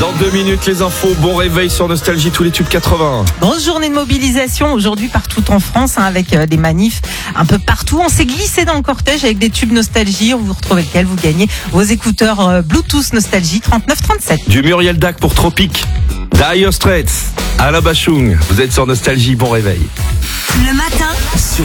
Dans 2 minutes, les infos. Bon réveil sur Nostalgie, tous les tubes 80. Grosse journée de mobilisation aujourd'hui partout en France, avec des manifs un peu partout. On s'est glissé dans le cortège avec des tubes Nostalgie. Vous retrouvez lequel? Vous gagnez vos écouteurs Bluetooth Nostalgie 3937. Du Muriel Dac pour Tropique. Dire Straits. Alain Bachung. Vous êtes sur Nostalgie, bon réveil. Le matin, Sur